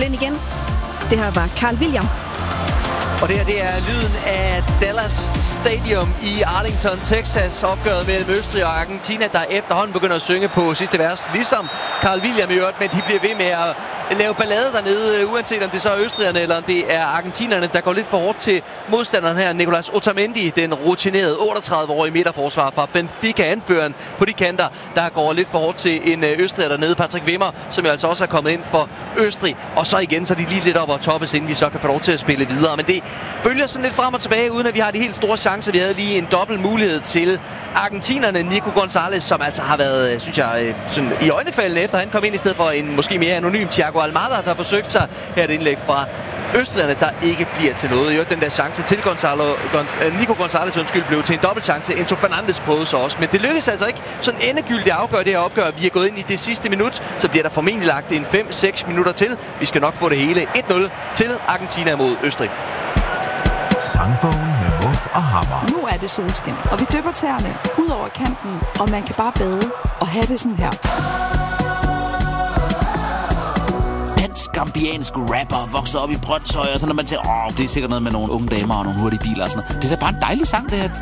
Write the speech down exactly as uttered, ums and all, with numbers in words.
ind igen. Det her var Carl William. Og det her, det er lyden af Dallas Stadium i Arlington, Texas. Opgøret mellem Østrig og Argentina, der efterhånden begynder at synge på sidste vers. Ligesom Carl William i øvrigt, men de bliver ved med at lave ballade dernede, uanset om det så er østrigerne eller om det er argentinerne, der går lidt for hårdt til modstanderen her. Nicolas Otamendi, den rutinerede otteogtredive-årige midterforsvar fra Benfica, anføreren på de kanter, der går lidt for hårdt til en østriger dernede. Patrick Wimmer, som jo altså også er kommet ind for Østrig. Og så igen, så er de lige lidt op og toppes, inden vi så kan få lov til at spille videre. Men det bølger sådan lidt frem og tilbage, uden at vi har de helt store chancer. Vi havde lige en dobbelt mulighed til argentinerne. Nico Gonzalez, som altså har været, synes jeg, sådan i øjnefaldene, efter han kom ind i stedet for en måske mere anonym Thiago Almada, der har forsøgt sig her et indlæg fra østrigerne, der ikke bliver til noget. Jo, den der chance til Gonzalo, Gonz, Nico Gonzalez undskyld, blev til en dobbeltchance. Enzo Fernandes prøvede så også, men det lykkedes altså ikke sådan endegyldigt at afgøre det her opgør. Vi er gået ind i det sidste minut, så bliver der formentlig lagt en fem seks minutter til. Vi skal nok få det hele et nul til Argentina mod Østrig. Sangbogen med Muff og Hammer. Nu er det solskin, og vi dypper tæerne ud over kanten, og man kan bare bade og have det sådan her. Gambiansk rapper vokser op i Brøndshøj, og så når man tænker, åh, det er sikkert noget med nogle unge damer og nogle hurtige biler og sådan noget. Det er da bare en dejlig sang, det her.